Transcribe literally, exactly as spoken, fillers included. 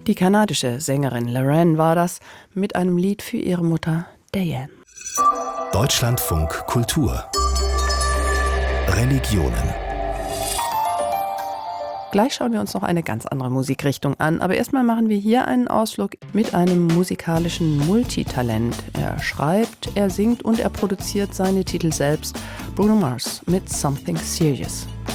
Die kanadische Sängerin Lorraine war das mit einem Lied für ihre Mutter Diane. Deutschlandfunk Kultur Religionen. Gleich schauen wir uns noch eine ganz andere Musikrichtung an, aber erstmal machen wir hier einen Ausflug mit einem musikalischen Multitalent. Er schreibt, er singt und er produziert seine Titel selbst. Bruno Mars mit Something Serious.